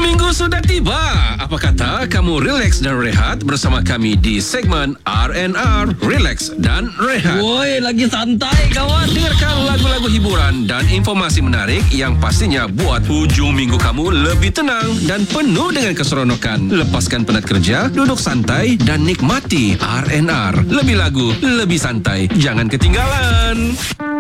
Hujung minggu sudah tiba. Apa kata kamu relax dan rehat bersama kami di segmen R&R, Relax dan Rehat. Woi, lagi santai kawan. Dengarkan lagu-lagu hiburan dan informasi menarik yang pastinya buat hujung minggu kamu lebih tenang dan penuh dengan keseronokan. Lepaskan penat kerja, duduk santai dan nikmati R&R. Lebih lagu, lebih santai. Jangan ketinggalan.